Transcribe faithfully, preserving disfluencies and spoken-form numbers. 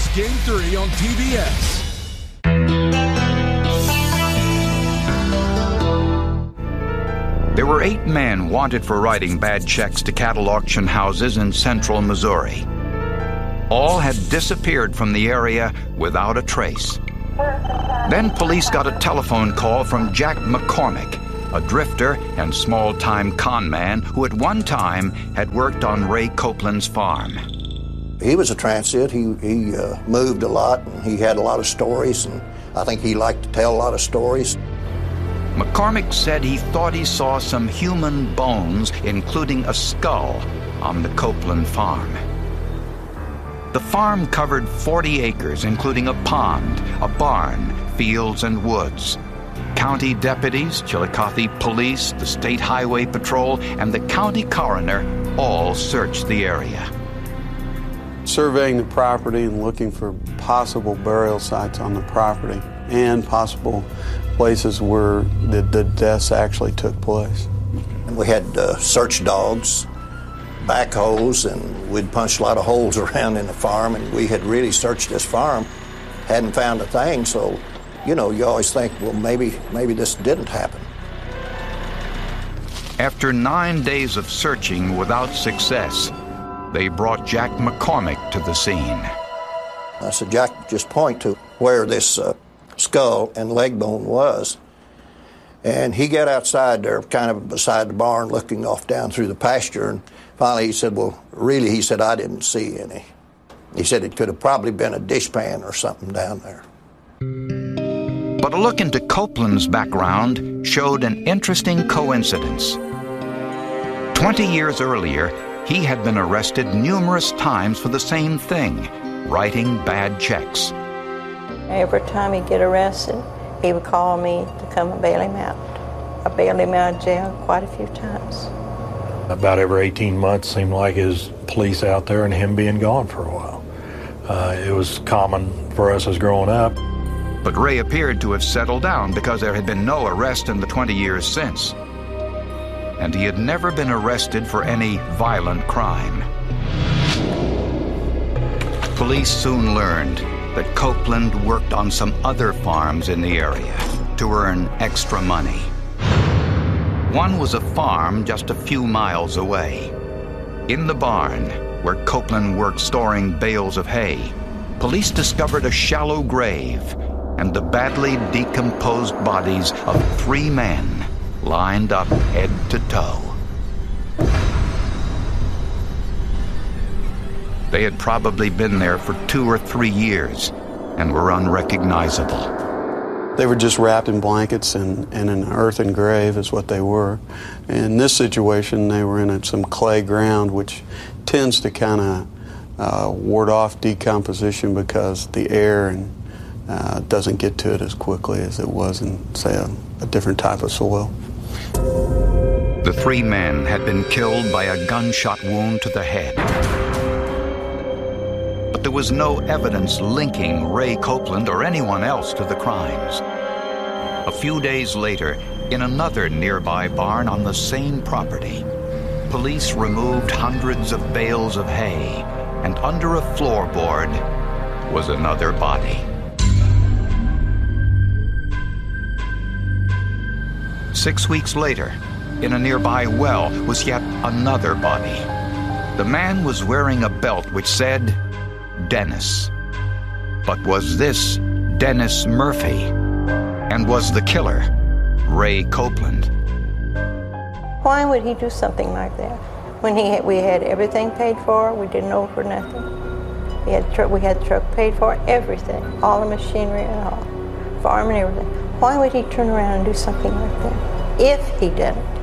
Game three on T B S. There were eight men wanted for writing bad checks to cattle auction houses in central Missouri. All had disappeared from the area without a trace. Then police got a telephone call from Jack McCormick, a drifter and small-time con man who at one time had worked on Ray Copeland's farm. He was a transient. He, he uh, moved a lot, and he had a lot of stories, and I think he liked to tell a lot of stories. McCormick said he thought he saw some human bones, including a skull, on the Copeland farm. The farm covered forty acres, including a pond, a barn, fields, and woods. County deputies, Chillicothe Police, the State Highway Patrol, and the county coroner all searched the area. Surveying the property and looking for possible burial sites on the property and possible places where the, the deaths actually took place. And we had uh, search dogs, backhoes, and we'd punched a lot of holes around in the farm, and we had really searched this farm, hadn't found a thing, so, you know, you always think, well, maybe, maybe this didn't happen. After nine days of searching without success, they brought Jack McCormick to the scene. I said, Jack, just point to where this uh, skull and leg bone was. And he got outside there, kind of beside the barn, looking off down through the pasture. And finally he said, well, really, he said, I didn't see any. He said it could have probably been a dishpan or something down there. But a look into Copeland's background showed an interesting coincidence. Twenty years earlier, he had been arrested numerous times for the same thing, writing bad checks. Every time he'd get arrested, he would call me to come and bail him out. I bailed him out of jail quite a few times. About every eighteen months seemed like his police out there and him being gone for a while. Uh, it was common for us as growing up. But Ray appeared to have settled down because there had been no arrest in the twenty years since. And he had never been arrested for any violent crime. Police soon learned that Copeland worked on some other farms in the area to earn extra money. One was a farm just a few miles away. In the barn, where Copeland worked storing bales of hay, police discovered a shallow grave and the badly decomposed bodies of three men lined up head to toe. They had probably been there for two or three years and were unrecognizable. They were just wrapped in blankets and, and an earthen grave is what they were. In this situation, they were in some clay ground, which tends to kind of uh, ward off decomposition because the air and, uh, doesn't get to it as quickly as it was in, say, a, a different type of soil. The three men had been killed by a gunshot wound to the head. But there was no evidence linking Ray Copeland or anyone else to the crimes. A few days later, in another nearby barn on the same property, police removed hundreds of bales of hay, and under a floorboard was another body. Six weeks later, in a nearby well was yet another body. The man was wearing a belt which said, Dennis. But was this Dennis Murphy? And was the killer Ray Copeland? Why would he do something like that? When he had, we had everything paid for, we didn't owe for nothing. We had, tr- we had the truck paid for, everything, all the machinery and all, farm and everything. Why would he turn around and do something like that? If he did it.